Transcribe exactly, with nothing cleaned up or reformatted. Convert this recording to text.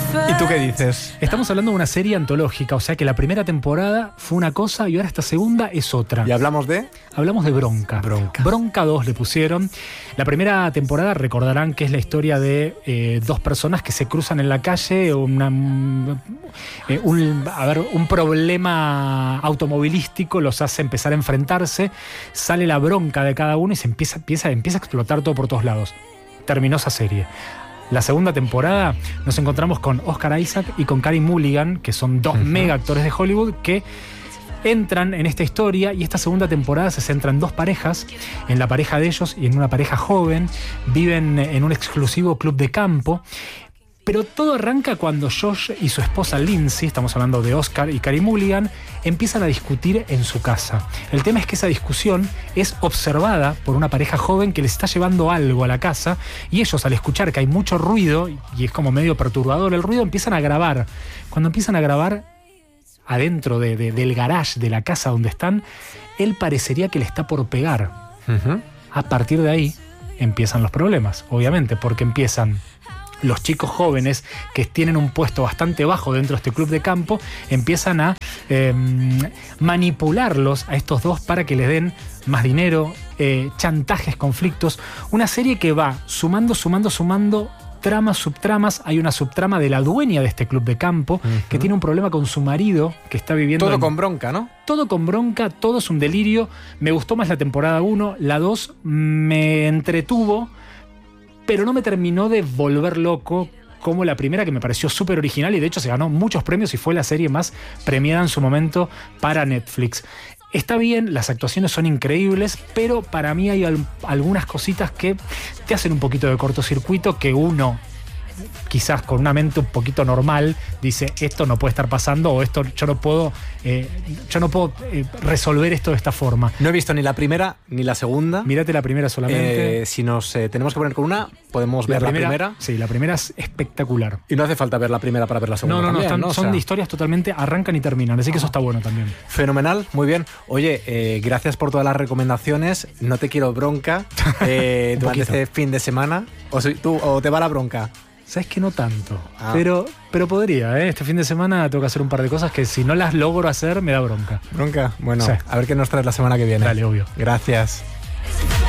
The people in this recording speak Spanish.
¿Y tú qué dices? Estamos hablando de una serie antológica, o sea que la primera temporada fue una cosa y ahora esta segunda es otra. ¿Y hablamos de? Hablamos de Bronca. Bronca. Bronca dos le pusieron. La primera temporada recordarán que es la historia de eh, dos personas que se cruzan en la calle, una, eh, un, a ver, un problema automovilístico los hace empezar a enfrentarse, sale la bronca de cada uno y se empieza, empieza, empieza a explotar todo por todos lados. Terminó esa serie. La segunda temporada nos encontramos con Oscar Isaac y con Carey Mulligan, que son dos uh-huh. mega actores de Hollywood que entran en esta historia, y esta segunda temporada se centra en dos parejas, en la pareja de ellos y en una pareja joven. Viven en un exclusivo club de campo. Pero todo arranca cuando Josh y su esposa Lindsay, estamos hablando de Oscar y Carey Mulligan, empiezan a discutir en su casa. El tema es que esa discusión es observada por una pareja joven que les está llevando algo a la casa, y ellos, al escuchar que hay mucho ruido, y es como medio perturbador el ruido, empiezan a grabar. Cuando empiezan a grabar adentro de, de, del garage de la casa donde están, él parecería que le está por pegar. Uh-huh. A partir de ahí empiezan los problemas, obviamente, porque empiezan los chicos jóvenes que tienen un puesto bastante bajo dentro de este club de campo, empiezan a eh, manipularlos a estos dos para que les den más dinero, eh, chantajes, conflictos. Una serie que va sumando, sumando, sumando tramas, subtramas. Hay una subtrama de la dueña de este club de campo, uh-huh. que tiene un problema con su marido, que está viviendo... Todo en... con bronca, ¿no? Todo con bronca, todo es un delirio. Me gustó más la temporada uno, la dos me entretuvo, pero no me terminó de volver loco como la primera, que me pareció súper original y de hecho se ganó muchos premios y fue la serie más premiada en su momento para Netflix. Está bien, las actuaciones son increíbles, pero para mí hay al- algunas cositas que te hacen un poquito de cortocircuito, que uno, quizás con una mente un poquito normal, dice, esto no puede estar pasando, o esto yo no puedo, eh, yo no puedo eh, resolver esto de esta forma. No he visto ni la primera ni la segunda. Mírate la primera solamente. Eh, si nos eh, tenemos que poner con una, podemos la ver primera, la primera. Sí, la primera es espectacular. Y no hace falta ver la primera para ver la segunda. No, no, no, también, están, ¿no? O son sea, de historias totalmente, arrancan y terminan, así que eso está bueno también. Fenomenal, muy bien. Oye, eh, gracias por todas las recomendaciones. No te quiero bronca eh, durante este fin de semana. O, si, tú, o te va la bronca. Sabes que no tanto, ah. pero, pero podría, ¿eh? Este fin de semana tengo que hacer un par de cosas que si no las logro hacer me da bronca. ¿Bronca? Bueno, sí. A ver qué nos traes la semana que viene. Dale, obvio. Gracias.